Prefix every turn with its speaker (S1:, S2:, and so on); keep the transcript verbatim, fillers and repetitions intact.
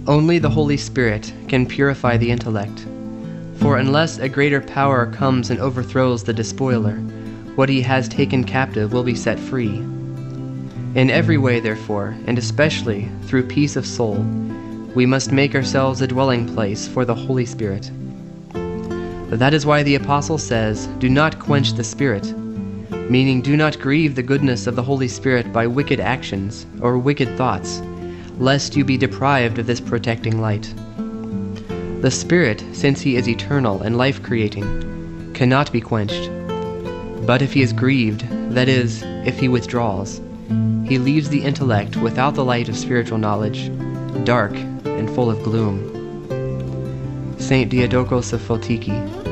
S1: Only the Holy Spirit can purify the intellect, for unless a greater power comes and overthrows the despoiler, what he has taken captive will be set free. In every way, therefore, and especially through peace of soul, we must make ourselves a dwelling place for the Holy Spirit. That is why the Apostle says, "Do not quench the Spirit," meaning do not grieve the goodness of the Holy Spirit by wicked actions or wicked thoughts, lest you be deprived of this protecting light. The Spirit, since he is eternal and life-creating, cannot be quenched. But if he is grieved, that is, if he withdraws, he leaves the intellect without the light of spiritual knowledge, dark and full of gloom. Saint Diadochos of Photiki.